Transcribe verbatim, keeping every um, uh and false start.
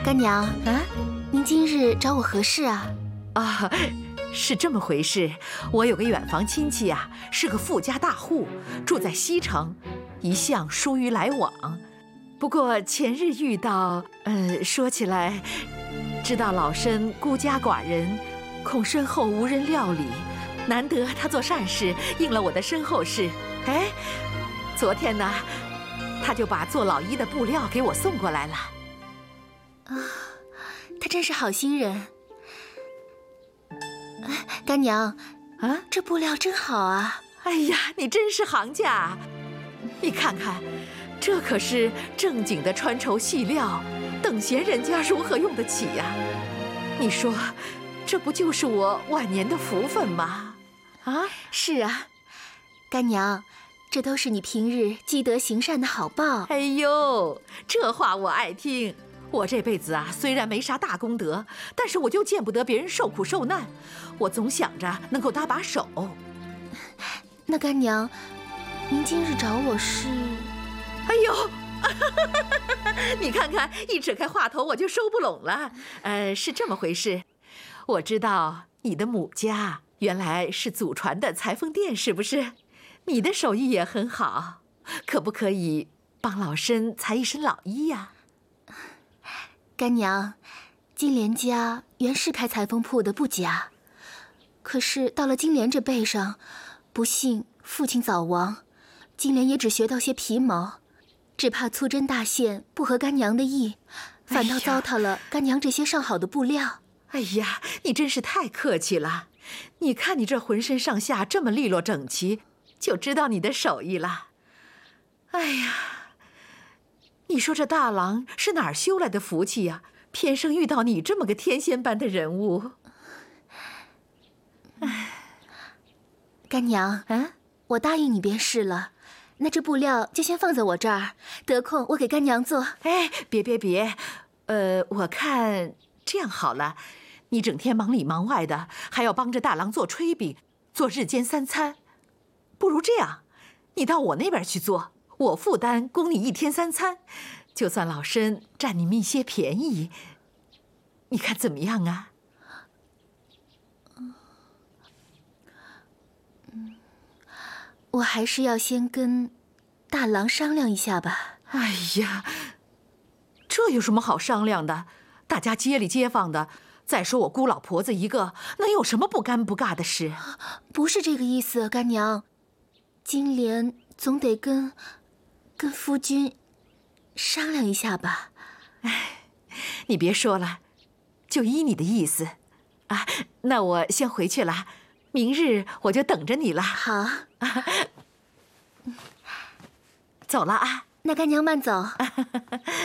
干娘啊， 您今日找我何事啊？ 啊，是这么回事。我有个远房亲戚啊，是个富家大户，住在西城，一向疏于来往。不过前日遇到，呃，说起来，知道老身孤家寡人，恐身后无人料理，难得他做善事，应了我的身后事。哎，昨天呢，他就把做老衣的布料给我送过来了。 啊，他真是好心人。干娘， 啊， 这布料真好啊！ 哎呀，你真是行家！你看看，这可是正经的穿绸细料，等闲人家如何用得起呀？你说，这不就是我晚年的福分吗？啊， 是啊，干娘，这都是你平日积德行善的好报。 哎呦，这话我爱听。我这辈子啊，虽然没啥大功德，但是我就见不得别人受苦受难，我总想着能够搭把手。 那干娘，您今日找我是？ 哎呦，你看看，一扯开话头我就收不拢了。呃，是这么回事，我知道你的母家原来是祖传的裁缝店，是不是？你的手艺也很好，可不可以帮老身裁一身老衣呀？ 干娘，金莲家原是开裁缝铺的不假，可是到了金莲这辈上，不幸父亲早亡，金莲也只学到些皮毛，只怕粗针大线不合干娘的意，反倒糟蹋了干娘这些上好的布料。 哎呀，你真是太客气了！你看你这浑身上下这么利落整齐，就知道你的手艺了。哎呀，你说这大郎是哪儿修来的福气呀？偏生遇到你这么个天仙般的人物。 唉，干娘， 啊， 我答应你便是了。那这布料就先放在我这儿，得空我给干娘做。 哎，别别别，呃，我看这样好了，你整天忙里忙外的，还要帮着大郎做炊饼，做日间三餐，不如这样，你到我那边去做。我负担供你一天三餐，就算老身占你们一些便宜，你看怎么样啊？ 嗯，我还是要先跟大郎商量一下吧。 哎呀，这有什么好商量的？大家街里街坊的，再说我孤老婆子一个，能有什么不尴不尬的事？ 不是这个意思，干娘，金莲总得跟。跟夫君商量一下吧。 哎，你别说了，就依你的意思啊。那我先回去了，明日我就等着你了。 好，啊、 走了啊。 那干娘慢走。